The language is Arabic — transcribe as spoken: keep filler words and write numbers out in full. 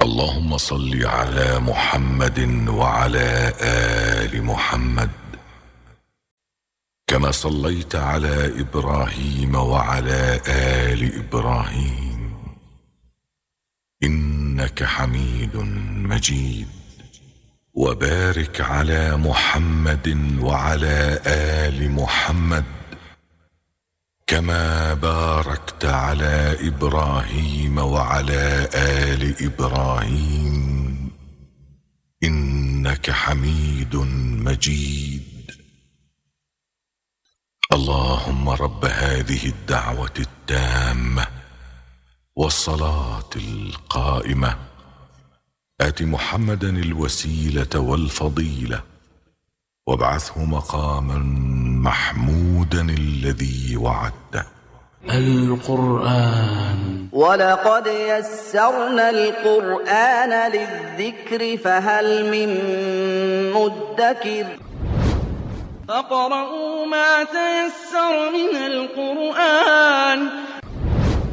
اللهم صل على محمد وعلى آل محمد كما صليت على إبراهيم وعلى آل إبراهيم إنك حميد مجيد. وبارك على محمد وعلى آل محمد كما باركت على إبراهيم وعلى آل إبراهيم إنك حميد مجيد. اللهم رب هذه الدعوة التامة والصلاة القائمة آت محمدا الوسيلة والفضيلة وابعثه مقاما محمودا الذي وعدته. القرآن ولقد يسرنا القرآن للذكر فهل من مدكر. فاقرؤوا ما تيسر من القرآن